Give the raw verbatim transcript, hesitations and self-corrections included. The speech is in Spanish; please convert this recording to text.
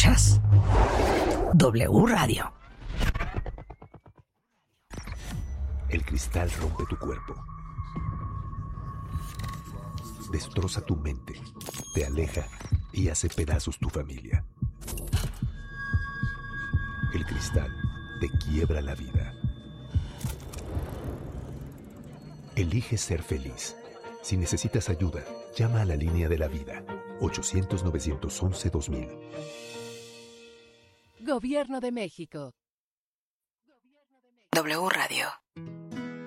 Escuchas W Radio. El cristal rompe tu cuerpo, destroza tu mente, te aleja y hace pedazos tu familia. El cristal te quiebra la vida. Elige ser feliz. Si necesitas ayuda, llama a la línea de la vida, ochocientos, novecientos once, dos mil. Gobierno de México. W Radio.